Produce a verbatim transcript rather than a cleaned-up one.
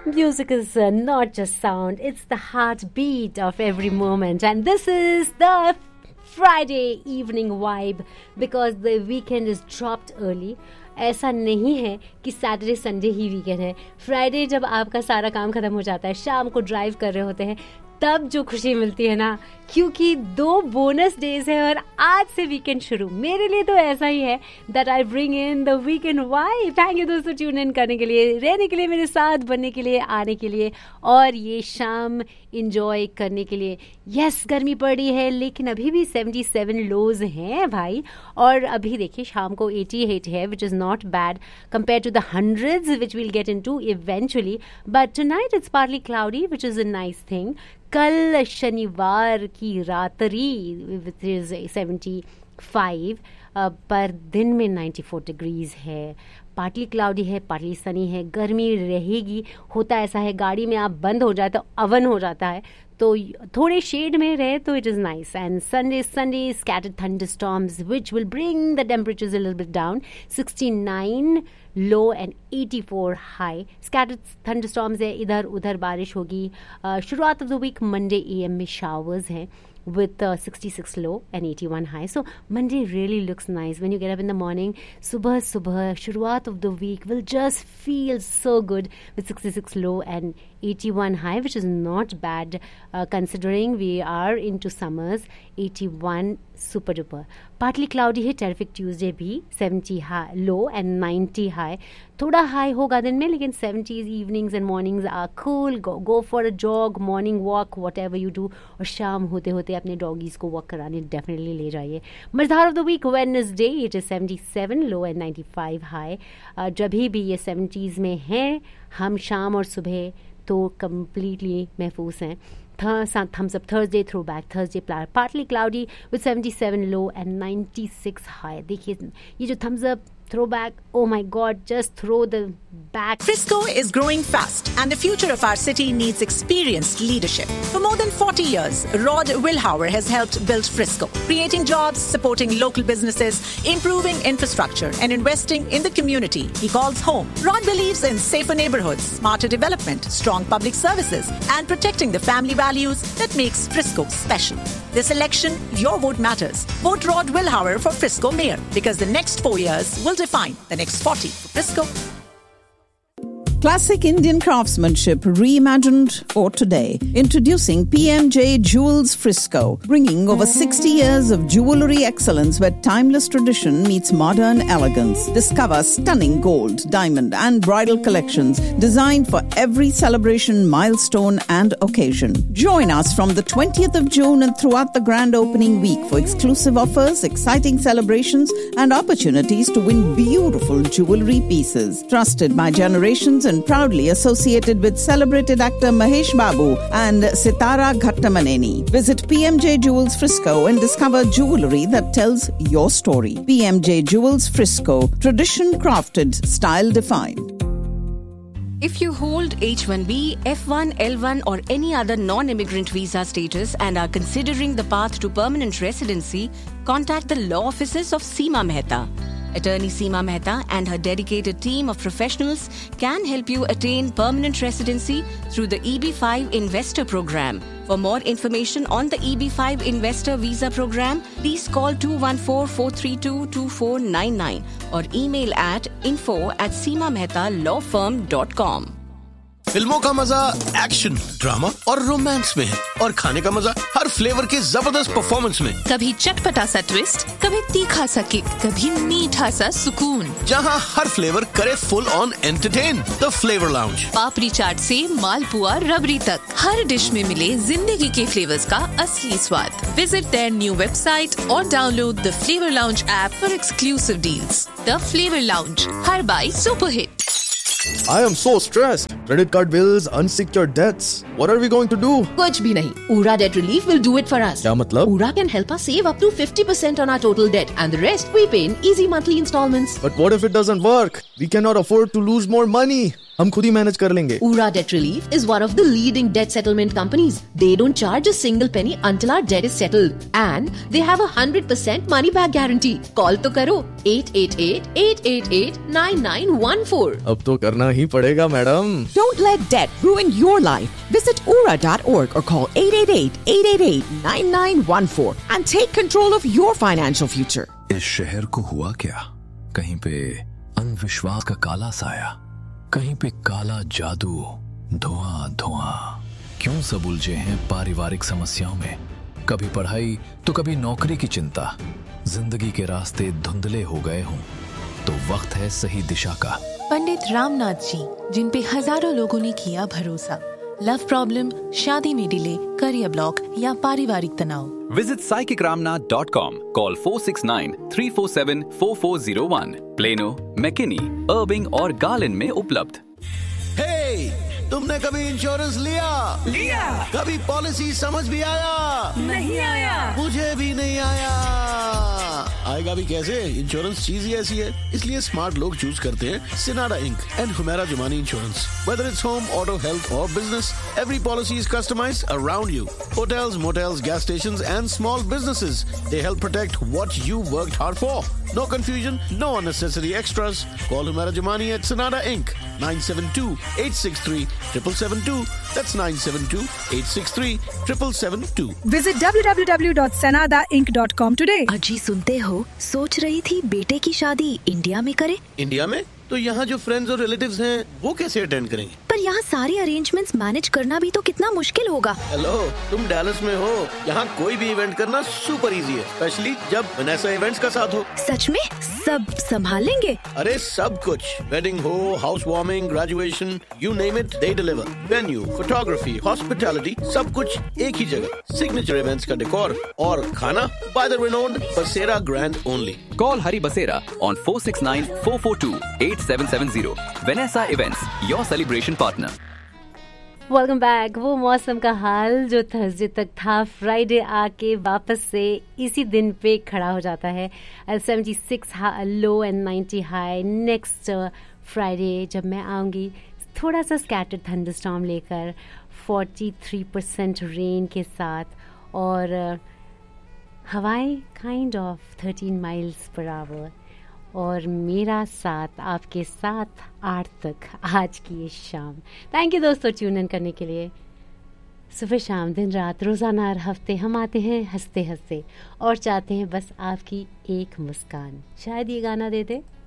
Music is uh, not just sound, it's the heartbeat of every moment. And this is the Friday evening vibe because the weekend is dropped early. ऐसा नहीं है कि Saturday Sunday ही weekend है. Friday जब आपका सारा काम खत्म हो जाता है, शाम को ड्राइव कर रहे होते हैं, तब जो खुशी मिलती है ना, क्योंकि दो बोनस डेज है और आज से वीकेंड शुरू. मेरे लिए तो ऐसा ही है that I bring in the weekend vibe. Thank you दोस्तों ट्यून इन करने के लिए, रहने के लिए, मेरे साथ बनने के लिए, आने के लिए और ये शाम इंजॉय करने के लिए. यस, गर्मी पड़ी है लेकिन अभी भी सेवेंटी सेवन लोज हैं भाई. और अभी देखिए शाम को एटी एट है, which is not bad compare to the hundreds which will get in to eventually. But tonight it's partly cloudy which is a nice thing. कल शनिवार की रात्रि विच इज़ सेवेंटी फाइव, पर दिन में नाइन्टी फोर डिग्रीज है. Partly cloudy है, partly Sunny है, गर्मी रहेगी. होता ऐसा है, गाड़ी में आप बंद हो जाए तो अवन हो जाता है, तो थोड़े शेड में रहे तो it is nice. And Sunday Sunday scattered thunderstorms which will bring the temperatures a little bit down. Sixty nine low and eighty four high. Scattered thunderstorms है, इधर उधर बारिश होगी. uh, शुरुआत of the week Monday A M में showers हैं with uh, sixty-six low and eighty-one high. So Monday really looks nice when you get up in the morning. Subah subah shuruaat of the week will just feel so good with sixty-six low and eighty-one high, which is not bad uh, considering we are into summers. eighty-one super duper. Partly cloudy है, terrific Tuesday भी, seventy high low and ninety high. थोड़ा high होगा दिन में, लेकिन seventies evenings and mornings are cool. Go, go for a jog, morning walk, whatever you do. और शाम होते होते अपने डॉगीज को वॉक कराने डेफिनेटली ले जाइए. मज़दार of the week Wednesday, it is seventy seven low and ninety five high. जब भी ये सेवेंटीज़ में हैं हम, शाम और सुबह तो कम्प्लीटली महफूज हैं. Thumbs up Thursday, throwback Thursday, partly cloudy with seventy-seven low and ninety-six high. देखिए ये जो thumbs up throwback, oh my god, just throw the back. Frisco is growing fast and the future of our city needs experienced leadership. For more than forty years, Rod Wilhour has helped build Frisco, creating jobs, supporting local businesses, improving infrastructure and investing in the community he calls home. Rod believes in safer neighborhoods, smarter development, strong public services and protecting the family values that makes Frisco special. This election, your vote matters. Vote Rod Wilhour for Frisco Mayor because the next four years will define the next forty for Frisco. Classic Indian craftsmanship reimagined for today. Introducing P M J Jewels Frisco, bringing over sixty years of jewellery excellence where timeless tradition meets modern elegance. Discover stunning gold, diamond and bridal collections designed for every celebration, milestone and occasion. Join us from the twentieth of June and throughout the grand opening week for exclusive offers, exciting celebrations and opportunities to win beautiful jewellery pieces. Trusted by generations and proudly associated with celebrated actor Mahesh Babu and Sitara Ghattamaneni. Visit P M J Jewels Frisco and discover jewellery that tells your story. P M J Jewels Frisco, tradition crafted, style defined. If you hold H one B, F one, L one or any other non-immigrant visa status and are considering the path to permanent residency, contact the law offices of Seema Mehta. Attorney Seema Mehta and her dedicated team of professionals can help you attain permanent residency through the E B five Investor Program. For more information on the E B five Investor Visa Program, please call two one four, four three two, two four nine nine or email at info at seema mehta law firm dot com. फिल्मों का मजा action, drama और romance में है और खाने का मजा हर फ्लेवर के जबरदस्त परफॉर्मेंस में. कभी चटपटा सा ट्विस्ट, कभी तीखा सा किक, कभी मीठा सा सुकून. जहां हर फ्लेवर करे full on entertain. The flavour lounge. पापड़ी चाट से मालपुआ रबड़ी तक, हर डिश में मिले जिंदगी के फ्लेवर्स का असली स्वाद. विजिट देयर न्यू वेबसाइट और download the flavour lounge app for exclusive deals. The flavour lounge, her by super hit. I am so stressed. Credit card bills, unsecured debts. What are we going to do? कुछ भी नहीं. Ura Debt Relief will do it for us. क्या मतलब? Ura can help us save up to fifty percent on our total debt and the rest we pay in easy monthly installments. But what if it doesn't work? We cannot afford to lose more money. हम खुद ही manage कर लेंगे। Ura Debt Relief is one of the leading debt settlement companies. They don't charge a single penny until our debt is settled. And they have a one hundred percent money back guarantee. Call तो करो eight eight eight, eight eight eight, nine nine one four. अब तो करना ही पड़ेगा madam. Don't let debt ruin your life. Visit ura dot org or call eight eight eight, eight eight eight, nine nine one four and take control of your financial future. इस शहर को हुआ क्या? कहीं पे अंधविश्वास का काला साया, कहीं पे काला जादू, धुआं धुआं। क्यों सब उलझे हैं पारिवारिक समस्याओं में? कभी पढ़ाई तो कभी नौकरी की चिंता। जिंदगी के रास्ते धुंधले हो गए हों तो वक्त है सही दिशा का। पंडित रामनाथ जी, जिन पे हजारों लोगों ने किया भरोसा। लव प्रॉब्लम, शादी में डिले, करियर ब्लॉक या पारिवारिक तनाव। Visit psychic ramnath dot com. Call four six nine, three four seven, four four zero one. Plano, McKinney, Irving और Garland में उपलब्ध। Hey, तुमने कभी इंश्योरेंस लिया? लिया। कभी पॉलिसी समझ भी आया? नहीं आया। मुझे भी नहीं आया। आएगा भी कैसे? इंश्योरेंस चीज ही ऐसी है, इसलिए स्मार्ट लोग चूज करते हैं सिनारा ink and Humera Jumani insurance. Whether it's home, auto, health or business, every policy is customized around you. Hotels, motels, gas stations and small businesses, they help protect what you worked hard for. No confusion, no unnecessary extras. Call Humera Jumani at Sonata Incorporated. nine seven two, eight six three, seven seven seven two. That's nine seven two, eight six three, seven seven seven two. Visit w w w dot sanada inc dot com today. अजी सुनते हो, सोच रही थी बेटे की शादी India में करे। इंडिया में? तो यहाँ जो फ्रेंड्स और रिलेटिव्स हैं, वो कैसे अटेंड करेंगे? पर यहाँ सारे अरेंजमेंट्स मैनेज करना भी तो कितना मुश्किल होगा। हेलो, तुम डैलस में हो, यहाँ कोई भी इवेंट करना सुपर इजी है, स्पेशली जब वनेसा इवेंट्स का साथ हो। सच में सब संभाल लेंगे? अरे सब कुछ, वेडिंग हो, house warming, graduation, you name it, they deliver. Venue, photography, hospitality, सब कुछ एक ही जगह। सिग्नेचर इवेंट्स का डेकोर और खाना बाय द रिनोन्ड बसेरा grand only. Call Hari Basera on four six nine, four four two, eight seven seven zero. Vanessa Events, your celebration partner. Welcome back. वो मौसम का हाल जो थर्सडे तक था, फ्राइडे आके वापस से इसी दिन पे खड़ा हो जाता है। Seventy six low and ninety high. Next Friday जब मैं आऊँगी थोड़ा सा स्कैटर्ड थंडरस्टॉर्म लेकर, फोर्टी थ्री परसेंट रेन के साथ और हवाएं kind of thirteen miles per hour और मेरा साथ आपके साथ आठ तक आज की ये शाम। थैंक यू दोस्तों ट्यून इन करने के लिए। सुबह शाम दिन रात रोज़ाना हर हफ्ते हम आते हैं हंसते हंसते और चाहते हैं बस आपकी एक मुस्कान। शायद ये गाना दे दे